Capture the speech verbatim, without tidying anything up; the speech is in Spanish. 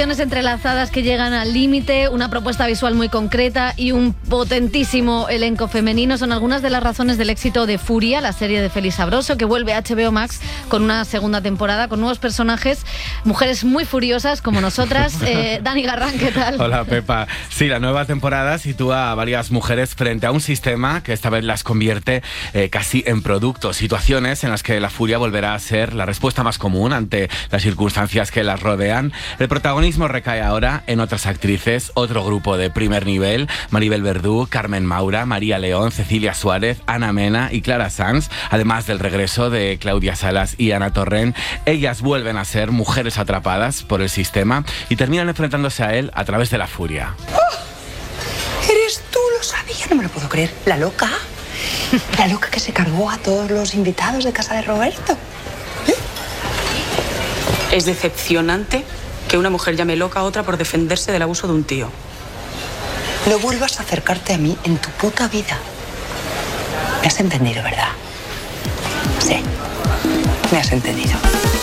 Entrelazadas que llegan al límite, una propuesta visual muy concreta y un potentísimo elenco femenino son algunas de las razones del éxito de Furia, la serie de Félix Sabroso, que vuelve a H B O Max con una segunda temporada, con nuevos personajes, mujeres muy furiosas como nosotras. eh, Dani Garrán, ¿qué tal? Hola, Pepa. Sí, la nueva temporada sitúa a varias mujeres frente a un sistema que esta vez las convierte eh, casi en productos, situaciones en las que la furia volverá a ser la respuesta más común ante las circunstancias que las rodean. El protagonismo recae ahora en otras actrices, otro grupo de primer nivel: Maribel Verdú, Carmen Maura, María León, Cecilia Suárez, Ana Mena y Clara Sanz, además del regreso de Claudia Salas y Ana Torrent. Ellas vuelven a ser mujeres atrapadas por el sistema y terminan enfrentándose a él a través de la furia. ¡Oh! ¿Eres tú? Lo sabía, no me lo puedo creer. ¿La loca? La loca que se cargó a todos los invitados de casa de Roberto. ¿Eh? Es decepcionante que una mujer llame loca a otra por defenderse del abuso de un tío. No vuelvas a acercarte a mí en tu puta vida. Me has entendido, ¿verdad? Sí, me has entendido.